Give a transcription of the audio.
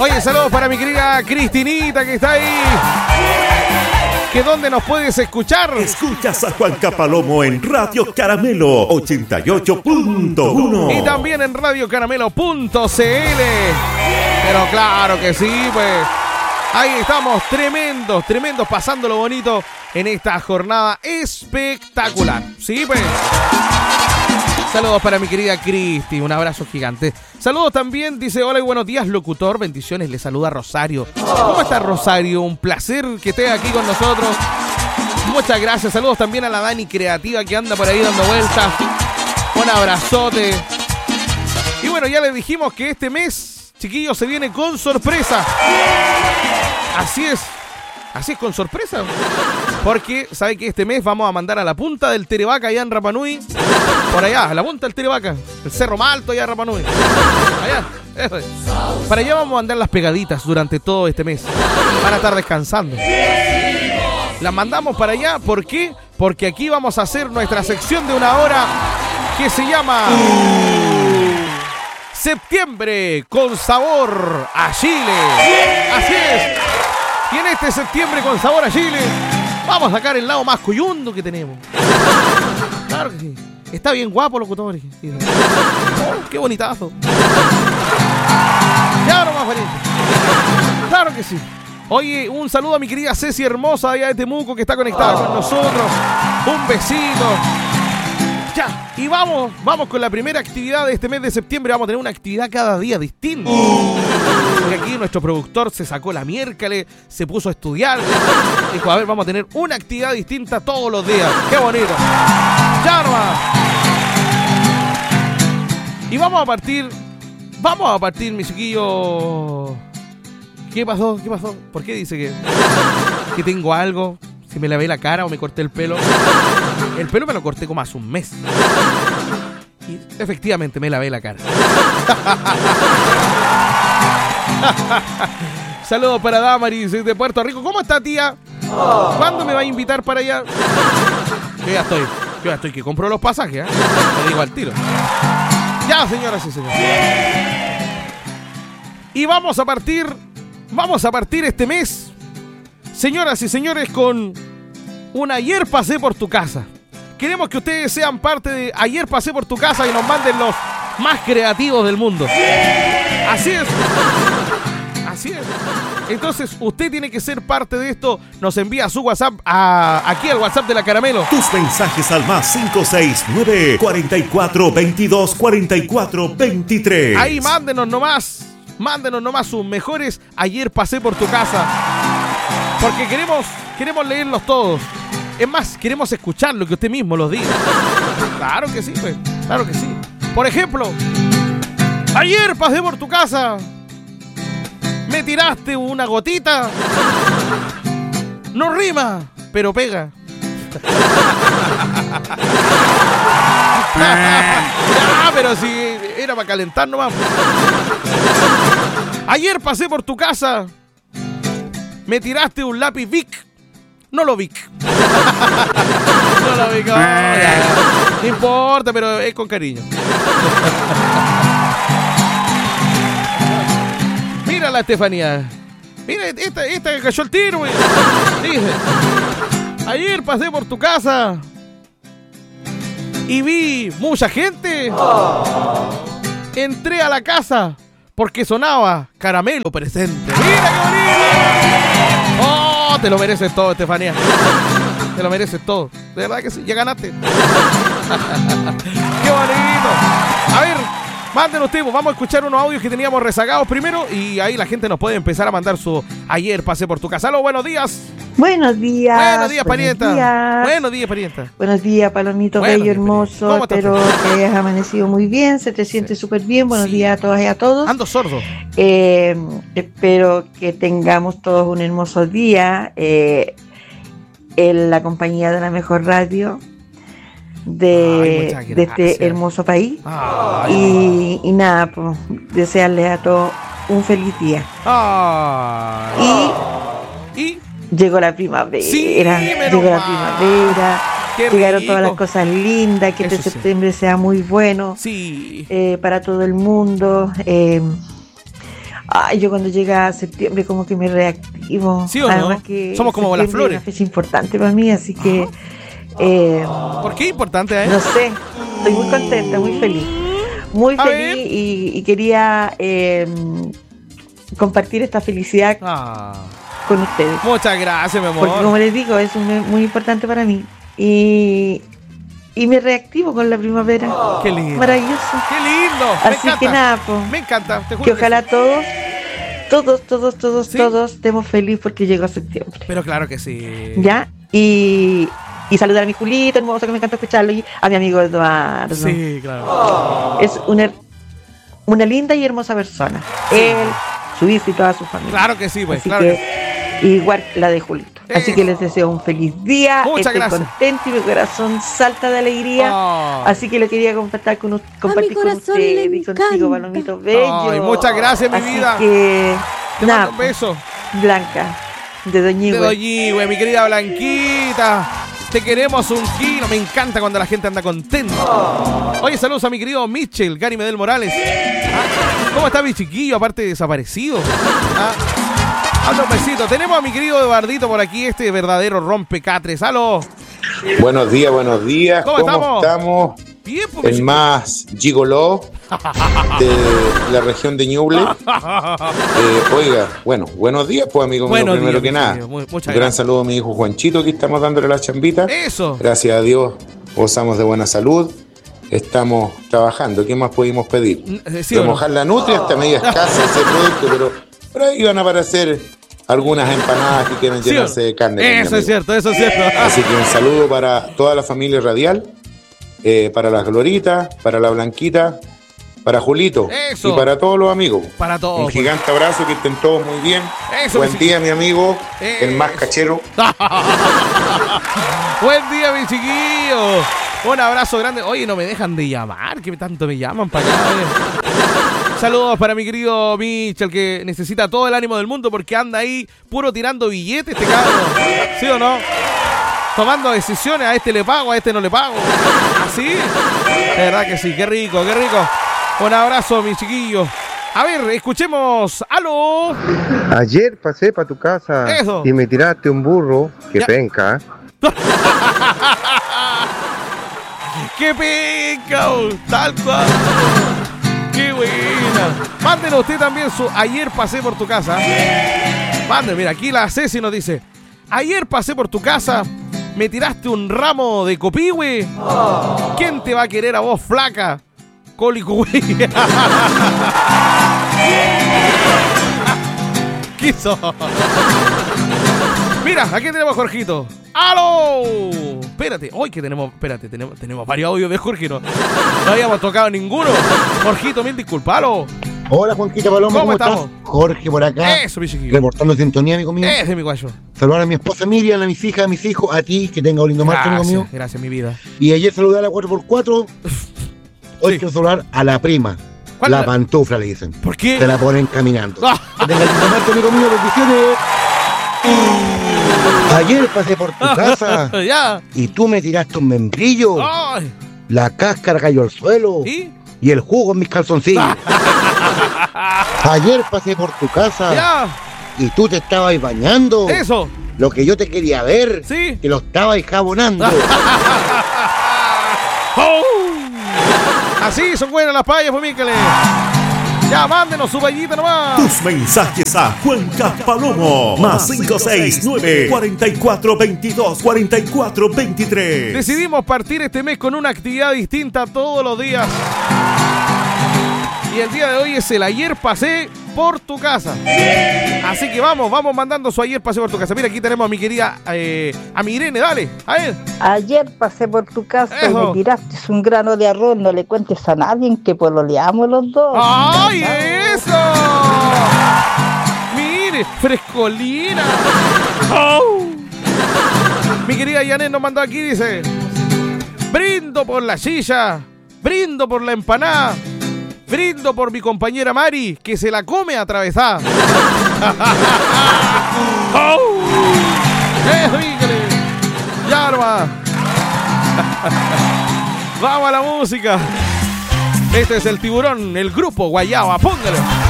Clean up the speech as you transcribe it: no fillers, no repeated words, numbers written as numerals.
Oye, saludos para mi querida Cristinita que está ahí. ¿Que dónde nos puedes escuchar? Escuchas a Juanca Palomo en Radio Caramelo 88.1 y también en radiocaramelo.cl. Pero claro que sí, pues ahí estamos, tremendos, pasándolo bonito en esta jornada espectacular. Sí, pues. Saludos para mi querida Cristi, un abrazo gigante. Saludos también, dice, hola y buenos días, locutor, bendiciones, le saluda Rosario. ¿Cómo está Rosario? Un placer que esté aquí con nosotros. Muchas gracias, saludos también a la Dani Creativa que anda por ahí dando vueltas. Un abrazote. Y bueno, ya les dijimos que este mes, chiquillos, se viene con sorpresa. Así es, con sorpresa. Porque, ¿sabe que este mes vamos a mandar a la punta del Terevaca allá en Rapa Nui? Por allá, a la punta del Terevaca, el Cerro Malto allá en Rapa Nui. Allá, eso es. Para allá vamos a mandar las pegaditas durante todo este mes. Van a estar descansando. Las mandamos para allá, ¿por qué? Porque aquí vamos a hacer nuestra sección de una hora que se llama Septiembre con sabor a Chile. Así es. Y en este septiembre con sabor a Chile vamos a sacar el lado más cuyundo que tenemos. Claro que sí. Está bien guapo, locutor. Oh, qué bonitazo. Ya no más bonito. Claro que sí. Oye, un saludo a mi querida Ceci hermosa allá de Temuco que está conectada con nosotros. Un besito. Ya, y vamos con la primera actividad de este mes de septiembre. Vamos a tener una actividad cada día distinta. Porque aquí nuestro productor se sacó la miércoles, se puso a estudiar. Dijo, a ver, vamos a tener una actividad distinta todos los días. ¡Qué bonito! ¡Ya nomás! Y vamos a partir, mi chiquillo. ¿Qué pasó? ¿Por qué dice que tengo algo? Si me lavé la cara o me corté el pelo. El pelo me lo corté como hace un mes. Y efectivamente me lavé la cara. Saludos para Damaris de Puerto Rico. ¿Cómo está, tía? ¿Cuándo me va a invitar para allá? Yo ya estoy que compro los pasajes, ¿eh? Te digo al tiro. Ya, señoras y señores. Y vamos a partir este mes, señoras y señores, con un Ayer pasé por tu casa. Queremos que ustedes sean parte de Ayer pasé por tu casa y nos manden los más creativos del mundo. Así es. Entonces, usted tiene que ser parte de esto. Nos envía su WhatsApp aquí al WhatsApp de la Caramelo. Tus mensajes al más 569 44 22 44 23. Ahí mándenos nomás sus mejores Ayer pasé por tu casa. Porque queremos leerlos todos. Es más, queremos escuchar lo que usted mismo los diga. Claro que sí, pues. Claro que sí. Por ejemplo, ayer pasé por tu casa. Me tiraste una gotita. No rima, pero pega. Ya, pero si era para calentar nomás. Ayer pasé por tu casa. Me tiraste un lápiz Bic. No lo Bic. No lo Bic. No importa, pero es con cariño. Mira la Estefanía. Mira, esta que cayó el tiro, güey. Dice: ayer pasé por tu casa y vi mucha gente. Entré a la casa porque sonaba Caramelo presente. ¡Mira qué bonito! ¡Oh! Te lo mereces todo, Estefanía. Te lo mereces todo. De verdad que sí, ya ganaste. ¡Qué bonito! A ver, mándenos tiempo. Vamos a escuchar unos audios que teníamos rezagados primero y ahí la gente nos puede empezar a mandar su Ayer pasé por tu casa. ¡Aló, buenos días! Buenos días. Buenos días, parienta. Buenos días, parienta. Buenos días, Palomito bello, hermoso. Espero que hayas amanecido muy bien, se te siente súper bien. Buenos días a todas y a todos. Ando sordo. Espero que tengamos todos un hermoso día en la compañía de la mejor radio de este hermoso país. Y nada, pues desearles a todos un feliz día. Y llegó la primavera. Sí, llegó la primavera. Llegaron todas las cosas lindas. Que este septiembre sea muy bueno. Sí. Para todo el mundo. Ay, yo cuando llega septiembre como que me reactivo. ¿Sí o no? Además que somos como las flores. Es una fecha importante para mí, así que... ¿Por qué importante? No sé, estoy muy contenta, muy feliz. Muy feliz y quería compartir esta felicidad con ustedes. Muchas gracias, mi amor. Porque como les digo, es muy importante para mí. Y me reactivo con la primavera. Qué lindo. Maravilloso. Qué lindo. Así que nada, me encanta. Te juro que ojalá todos ¿sí? estemos felices porque llegó septiembre. Pero claro que sí. ¿Ya? Y saludar a mi Julito, hermoso, que me encanta escucharlo, y a mi amigo Eduardo. Sí, claro. Es una linda y hermosa persona. Sí. Él, su hijo y toda su familia. Claro que sí, pues. Así claro que igual la de Julito. Así que les deseo un feliz día. Muchas gracias. Estoy contento y mi corazón salta de alegría. Así que lo quería compartir con usted y contigo, Palomito Bello. Ay, muchas gracias, mi vida. Que, te mando un beso. Blanca, de Doñigüe. De Doñigüe, mi querida Blanquita. Te queremos un kilo. Me encanta cuando la gente anda contenta. Oye, saludos a mi querido Michel, Gary Medel Morales. ¿Cómo está mi chiquillo? Aparte de desaparecido. Anda un besito. Tenemos a mi querido Eduardito por aquí, este verdadero rompecatres. ¡Aló! Buenos días. ¿Cómo estamos? Bien, el más gigoló de la región de Ñuble. Oiga, buenos días, pues, amigo mío, primero que nada. Un gran saludo a mi hijo Juanchito, que estamos dándole la chambita. Eso. Gracias a Dios, gozamos de buena salud. Estamos trabajando. ¿Qué más pudimos pedir? Sí, de mojar la nutria, hasta media escasa ese producto, pero por ahí van a aparecer algunas empanadas que quieren llenarse de carne. Eso es cierto. Así que un saludo para toda la familia radial, para las Gloritas, para la Blanquita, para Julito. Eso. Y para todos los amigos. Para todos. Un gigante abrazo, que estén todos muy bien. Eso, buen día, mi amigo, el más cachero. Buen día, mi chiquillo. Un abrazo grande. Oye, no me dejan de llamar, que tanto me llaman para allá. Saludos para mi querido Michel, que necesita todo el ánimo del mundo porque anda ahí puro tirando billetes este cabrón. ¿Sí o no? Tomando decisiones, a este le pago, a este no le pago. ¿Así? De verdad que sí, qué rico. Un abrazo, mi chiquillo. A ver, escuchemos. ¡Aló! Ayer pasé para tu casa. Eso. Y me tiraste un burro. Que penca. ¡Qué penca! Tal cual. ¡Qué buena! Mándenos usted también su ayer pasé por tu casa. Mándenos, mira, aquí la Ceci nos dice: ayer pasé por tu casa, me tiraste un ramo de copihue. ¿Quién te va a querer a vos, flaca? Colicuhue. ¿Qué hizo? Mira, aquí tenemos a Jorgito. ¡Aló! Espérate, hoy que tenemos varios audios de Jorge, no habíamos tocado ninguno. Jorgito, mil disculpas. ¡Aló! Hola, Juanquita Paloma, ¿cómo estamos? estás? Jorge por acá. Eso, mi chiquillo. Reportando sintonía, amigo mío. Ese es mi guayo. Saludar a mi esposa Miriam, a mis hijas, a mis hijos, a ti, que tenga un lindo martes, amigo mío. Gracias, mi vida. Y ayer saludé a la 4x4. Hoy quiero saludar a la prima. La pantufla, le dicen. ¿Por qué? Se la ponen caminando. Que tenga un lindo martes, amigo mío. Bendiciones. Ayer pasé por tu casa. Ya. Y tú me tiraste un membrillo. Ay. La cáscara cayó al suelo. ¿Y? Y el jugo en mis calzoncillos. Ayer pasé por tu casa. Ya. Y tú te estabas bañando. Eso. Lo que yo te quería ver. Sí. Que lo estabas jabonando. Oh. Así son buenas las payas, pues, Mícale. Ya, mándenos su vallita nomás. Tus mensajes a Cuenca Palomo. Más 569-4422-4423. Decidimos partir este mes con una actividad distinta todos los días. Y el día de hoy es el ayer pasé por tu casa. Así que vamos mandando su ayer pasé por tu casa. Mira, aquí tenemos a mi querida, a mi Irene, dale, a ver. Ayer pasé por tu casa y me tiraste un grano de arroz. No le cuentes a nadie que pololeamos los dos. ¡Ay, eso! Mire, frescolina. Oh. Mi querida Yanet nos mandó aquí, dice: brindo por la silla, brindo por la empanada, brindo por mi compañera Mari, que se la come atravesada. ¡Oh! ¡Ya, arma! ¡Vamos a la música! Este es el Tiburón, el grupo Guayaba, póngalo.